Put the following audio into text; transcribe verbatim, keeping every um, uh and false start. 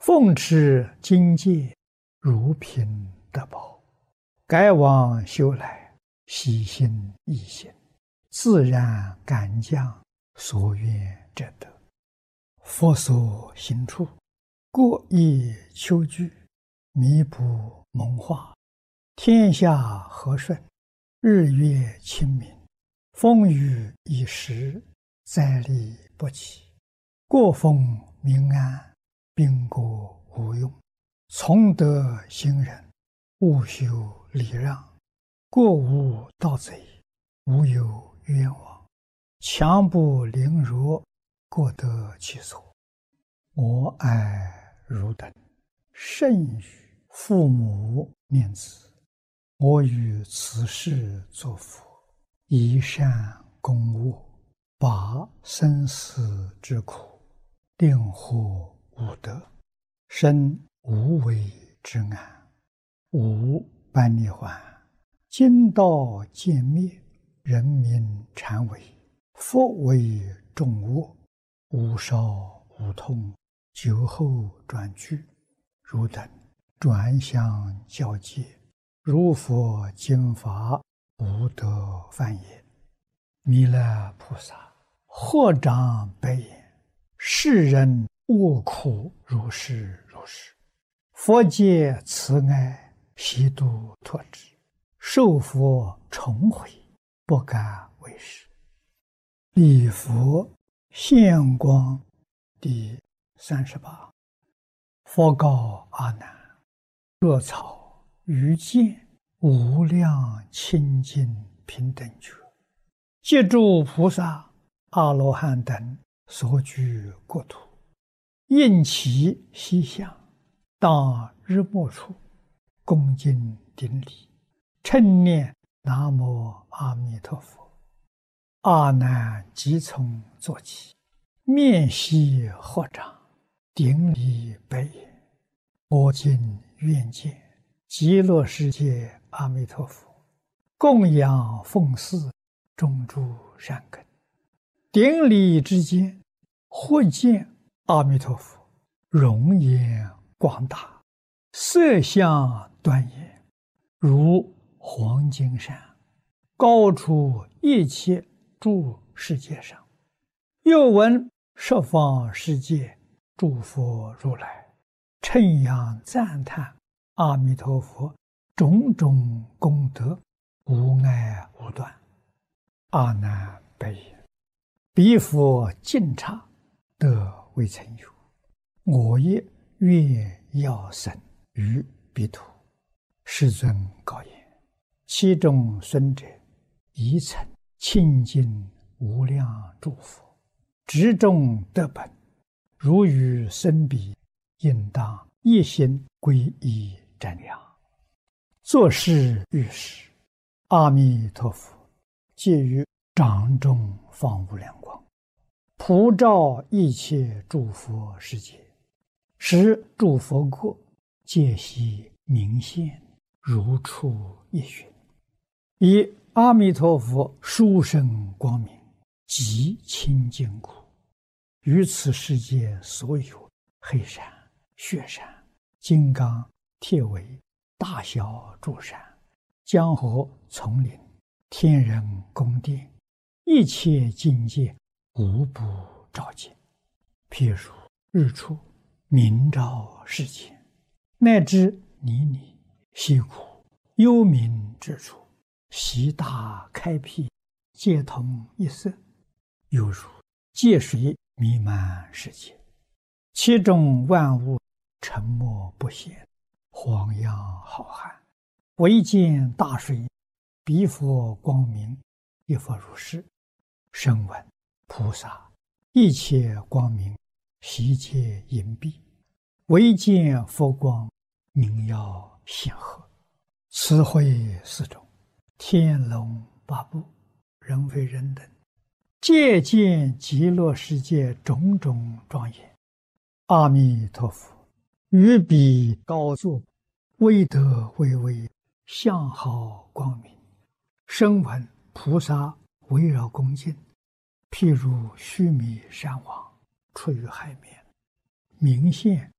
奉持经戒，如凭得宝。该往修来，喜心易行，自然感将所愿者得。佛所行处，过意求具，弥补蒙化，天下和顺，日月清明，风雨已时，灾利不起，过风民安，兵国无用。从德行人，务修礼让，过无盗贼，无有冤枉，强不凌辱，过得其所。我爱汝等，甚与父母念子，我于此世作佛，以善供物，拔生死之苦，令获无得，生无为之安。无般涅槃，今道渐灭，人民禅为，佛为众恶，无少无痛，酒后转去，汝等转向教戒，如佛经法，无得犯也。弥勒菩萨合掌白言：世人恶苦如是如是，佛界慈爱，悉度脱之，受佛重回，不敢为是。礼佛现光第三十八。佛告阿难：若草于见无量清净平等觉，借诸菩萨、阿罗汉等所居国土，应其西向，当日没处，恭敬顶礼，称念南无阿弥陀佛。阿难即从坐起，面悉合掌，顶礼白言：我今愿见极乐世界阿弥陀佛，供养奉祀，种诸善根。顶礼之间，忽见阿弥陀佛容颜广大，色相端严，如黄金山，高出一切诸世界上。又闻十方世界诸佛如来称扬赞叹阿弥陀佛种种功德，无碍无断。阿难白言：彼佛尽刹，得未曾有，我也愿要生于彼土。世尊告言：其中孙者，宜曾清净无量诸佛，执众得本，如与生彼，应当一心皈依瞻仰。作是遇时，阿弥陀佛借于掌中放无量光，普照一切诸佛世界，使诸佛国皆悉明现，如出一寻。以阿弥陀佛殊胜光明，极清净故，于此世界所有黑山、雪山、金刚、铁围、大小诸山、江河丛林、天人宫殿，一切境界无不照见。譬如日出明照世间，乃至泥泞溪谷幽冥之处，悉大开辟，皆同一色，犹如界水弥漫世界，其中万物沉默不显，荒洋浩瀚，唯见大水，彼佛光明，亦复如是。声闻菩萨一切光明，悉皆隐蔽，唯见佛光，明耀显赫。此会四种，天龙八部，人非人等，皆见极乐世界种种庄严。阿弥陀佛于彼高坐，威德巍巍，相好光明。声闻菩萨围绕恭敬，譬如须弥山王出于海面，明现